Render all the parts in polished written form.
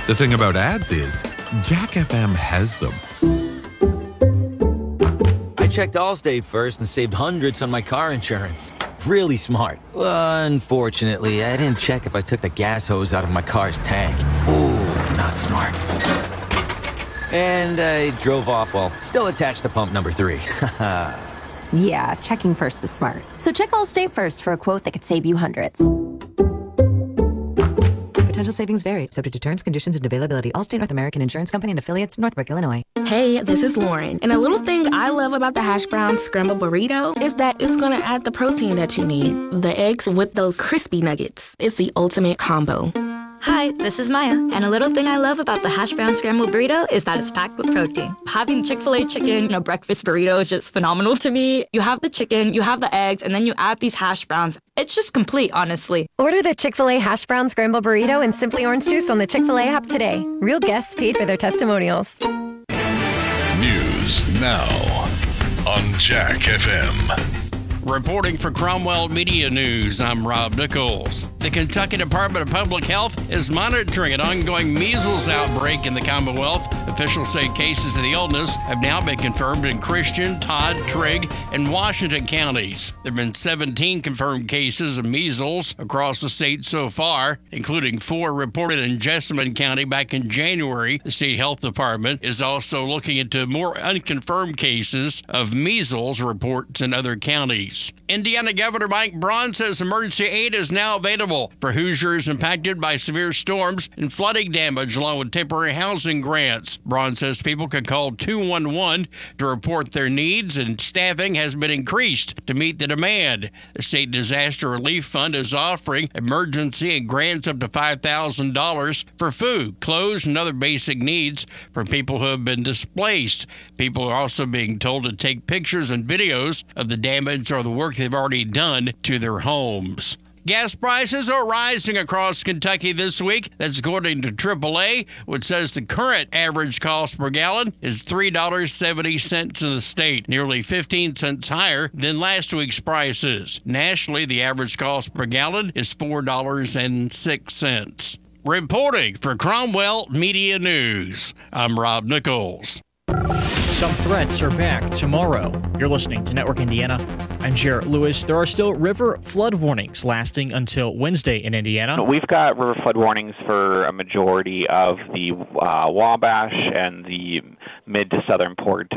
The thing about ads is, Jack FM has them. I checked Allstate first and saved hundreds on my car insurance. Really smart. Unfortunately, I didn't check if I took the gas hose out of my car's tank. Ooh, not smart. And I drove off while still attached to pump number 3. Yeah, checking first is smart. So check Allstate first for a quote that could save you hundreds. Potential savings vary, subject to terms, conditions, and availability. Allstate North American Insurance Company and affiliates, Northbrook, Illinois. Hey, this is Lauren. And a little thing I love about the hash brown scramble burrito is that it's going to add the protein that you need. The eggs with those crispy nuggets. It's the ultimate combo. Hi, this is Maya, and a little thing I love about the hash brown scrambled burrito is that it's packed with protein. Having Chick-fil-A chicken in a breakfast burrito is just phenomenal to me. You have the chicken, you have the eggs, and then you add these hash browns. It's just complete, honestly. Order the Chick-fil-A hash brown scramble burrito and Simply Orange Juice on the Chick-fil-A app today. Real guests paid for their testimonials. News now on Jack FM. Reporting for Cromwell Media News, I'm Rob Nichols. The Kentucky Department of Public Health is monitoring an ongoing measles outbreak in the Commonwealth. Officials say cases of the illness have now been confirmed in Christian, Todd, Trigg, and Washington counties. There have been 17 confirmed cases of measles across the state so far, including 4 reported in Jessamine County back in January. The state health department is also looking into more unconfirmed cases of measles reports in other counties. Indiana Governor Mike Braun says emergency aid is now available for Hoosiers impacted by severe storms and flooding damage, along with temporary housing grants. Braun says people can call 211 to report their needs, and staffing has been increased to meet the demand. The State Disaster Relief Fund is offering emergency and grants up to $5,000 for food, clothes, and other basic needs for people who have been displaced. People are also being told to take pictures and videos of the damage or the work they've already done to their homes. Gas prices are rising across Kentucky this week. That's according to AAA, which says the current average cost per gallon is $3.70 in the state, nearly 15 cents higher than last week's prices. Nationally, the average cost per gallon is $4.06. Reporting for Cromwell Media News, I'm Rob Nichols. Some threats are back tomorrow. You're listening to Network Indiana. I'm Jarrett Lewis. There are still river flood warnings lasting until Wednesday in Indiana. We've got river flood warnings for a majority of the Wabash and the mid to southern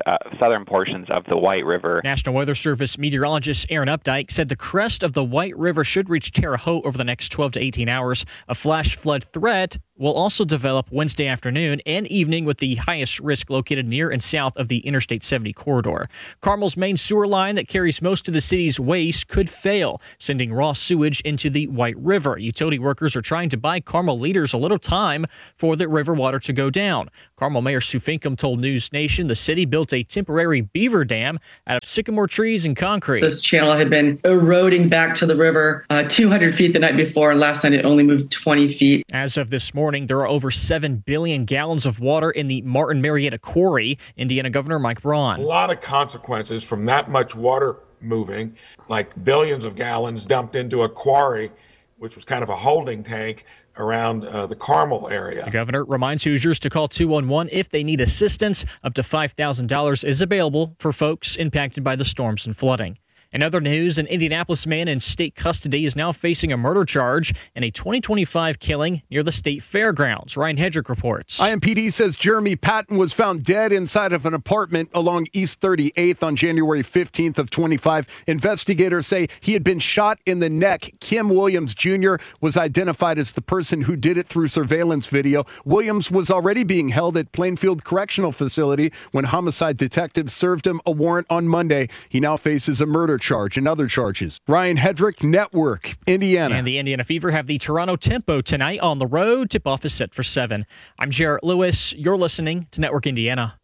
portions of the White River. National Weather Service meteorologist Aaron Updike said the crest of the White River should reach Terre Haute over the next 12 to 18 hours. A flash flood threat will also develop Wednesday afternoon and evening, with the highest risk located near and south of the Interstate 70 corridor. Carmel's main sewer line that carries most of the city's waste could fail, sending raw sewage into the White River. Utility workers are trying to buy Carmel leaders a little time for the river water to go down. Carmel Mayor Sue Finkum told News Nation the city built a temporary beaver dam out of sycamore trees and concrete. This channel had been eroding back to the river 200 feet the night before, and last night it only moved 20 feet. As of this morning, there are over 7 billion gallons of water in the Martin Marietta Quarry. Indiana Governor Mike Braun. A lot of consequences from that much water moving, like billions of gallons dumped into a quarry, which was kind of a holding tank around the Carmel area. The governor reminds Hoosiers to call 211 if they need assistance. Up to $5,000 is available for folks impacted by the storms and flooding. In other news, an Indianapolis man in state custody is now facing a murder charge in a 2025 killing near the state fairgrounds. Ryan Hedrick reports. IMPD says Jeremy Patton was found dead inside of an apartment along East 38th on January 15th of 25. Investigators say he had been shot in the neck. Kim Williams Jr. was identified as the person who did it through surveillance video. Williams was already being held at Plainfield Correctional Facility when homicide detectives served him a warrant on Monday. He now faces a murder charge and other charges. Ryan Hedrick, Network, Indiana. And the Indiana Fever have the Toronto Tempo tonight on the road. Tip-off is set for 7. I'm Jarrett Lewis. You're listening to Network Indiana.